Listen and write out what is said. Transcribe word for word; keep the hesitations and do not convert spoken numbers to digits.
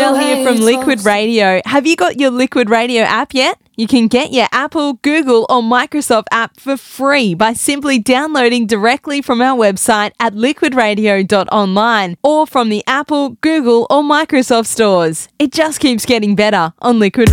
Mel here from Liquid Radio. Have you got your Liquid Radio app yet? You can get your Apple, Google or Microsoft app for free by simply downloading directly from our website at liquid radio dot online or from the Apple, Google or Microsoft stores. It just keeps getting better on Liquid Radio.